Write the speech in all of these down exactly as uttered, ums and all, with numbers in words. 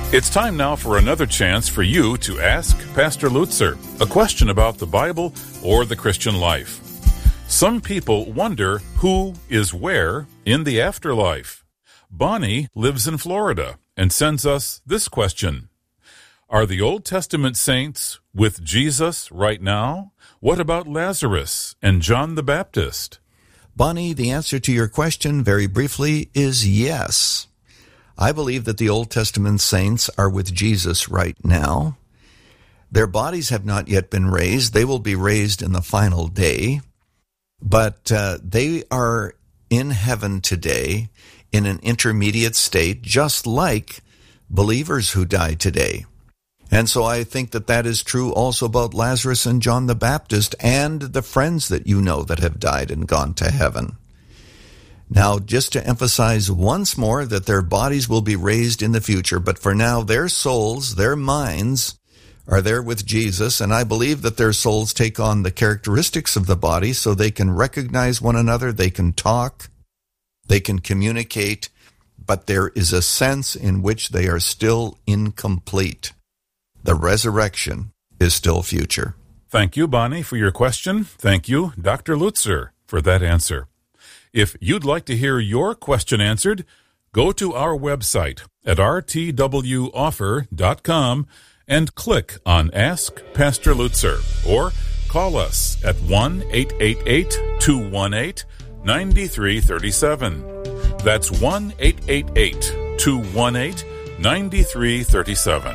It's time now for another chance for you to ask Pastor Lutzer a question about the Bible or the Christian life. Some people wonder who is where in the afterlife. Bonnie lives in Florida and sends us this question. Are the Old Testament saints with Jesus right now? What about Lazarus and John the Baptist? Bonnie, the answer to your question, very briefly, is yes. I believe that the Old Testament saints are with Jesus right now. Their bodies have not yet been raised. They will be raised in the final day. But uh, they are in heaven today in an intermediate state, just like believers who die today. And so I think that that is true also about Lazarus and John the Baptist and the friends that you know that have died and gone to heaven. Now, just to emphasize once more that their bodies will be raised in the future, but for now, their souls, their minds, are there with Jesus, and I believe that their souls take on the characteristics of the body so they can recognize one another, they can talk, they can communicate, but there is a sense in which they are still incomplete. The resurrection is still future. Thank you, Bonnie, for your question. Thank you, Doctor Lutzer, for that answer. If you'd like to hear your question answered, go to our website at r t w offer dot com and click on Ask Pastor Lutzer, or call us at one eight eight eight, two one eight, nine three three seven. That's one eight eight eight, two one eight, nine three three seven.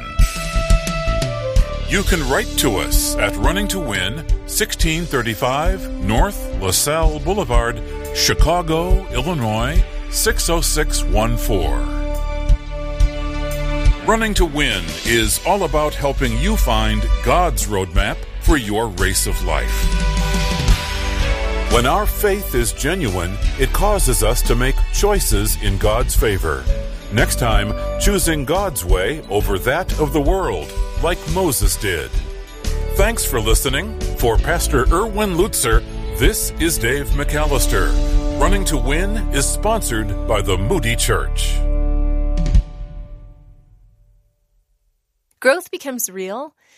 You can write to us at Running to Win, sixteen thirty-five North LaSalle Boulevard, Chicago, Illinois, six oh six one four. Running to Win is all about helping you find God's roadmap for your race of life. When our faith is genuine, it causes us to make choices in God's favor. Next time, choosing God's way over that of the world, like Moses did. Thanks for listening. For Pastor Erwin Lutzer, this is Dave McAllister. Running to Win is sponsored by the Moody Church. Growth becomes real